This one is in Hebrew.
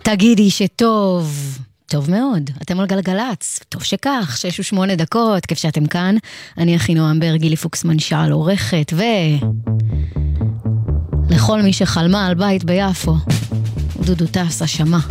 תגידי שטוב, טוב מאוד, אתם על גלגלץ, טוב שכך, 6:08, כיף שאתם כאן, אני אחינועם בר, גילי פוקסמן שעל עורכת, לכל מי שחלמה על בית ביפו, דודו טס, השמה.